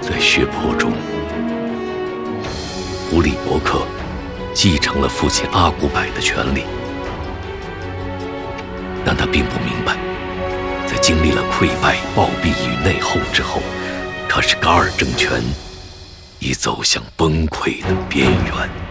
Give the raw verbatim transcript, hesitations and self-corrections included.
在血泊中，乌里伯克继承了父亲阿古柏的权力，但他并不明白，在经历了溃败、暴毙与内讧之后，卡什噶尔政权已走向崩溃的边缘。